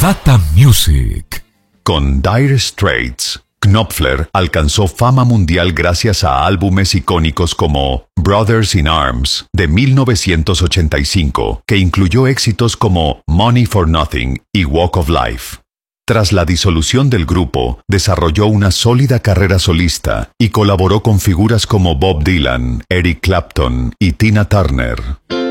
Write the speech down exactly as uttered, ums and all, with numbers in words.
Data Music. Con Dire Straits, Knopfler alcanzó fama mundial gracias a álbumes icónicos como Brothers in Arms de mil novecientos ochenta y cinco, que incluyó éxitos como Money for Nothing y Walk of Life. Tras la disolución del grupo, desarrolló una sólida carrera solista y colaboró con figuras como Bob Dylan, Eric Clapton y Tina Turner.